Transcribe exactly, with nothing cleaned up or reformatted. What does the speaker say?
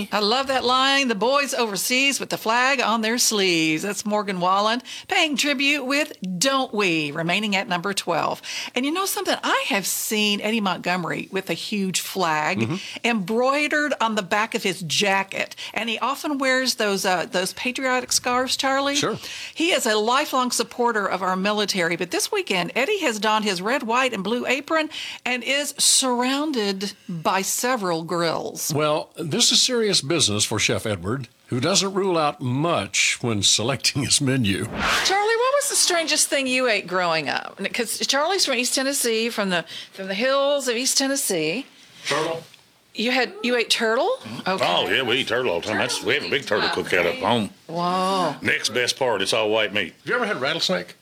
I love that line. The boys overseas with the flag on their sleeves. That's Morgan Wallen paying tribute with Don't We, remaining at number twelve. And you know something? I have seen Eddie Montgomery with a huge flag mm-hmm. embroidered on the back of his jacket. And he often wears those uh, those patriotic scarves, Charlie. Sure. He is a lifelong supporter of our military. But this weekend, Eddie has donned his red, white, and blue apron and is surrounded by several grills. Well, this is serious business for Chef Edward, who doesn't rule out much when selecting his menu. Charlie, what was the strangest thing you ate growing up? Because Charlie's from East Tennessee, from the from the hills of East Tennessee. Turtle. You had you ate turtle? Okay. Oh yeah, we eat turtle all the time. That's we have a big turtle cookout up home. Wow. Next best part, it's all white meat. Have you ever had rattlesnake?